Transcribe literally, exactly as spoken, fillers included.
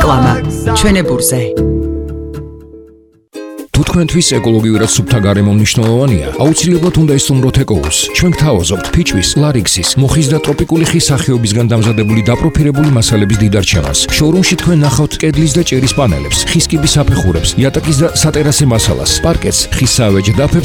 რეკლამა ჩვენებურზე. თუ თქვენთვის ეკოლოგიურად სუფთა გარემო მნიშვნელოვანია, აუცილებლად უნდა ისტუმროთ ეკოუს. ჩვენ გთავაზობთ ფიჭვის, ლარიქსის, მოხის და ტროპიკული ხის სახეობისგან დამზადებული დაპროფილებული მასალების დიდარჩევას. შოურუმში თქვენ ნახავთ კედლის და ჭერის პანელებს, ხის კიბის საფეხურებს, იატაკის და სატერასე მასალას, პარკეტს, ხის სავეჯ დაფებს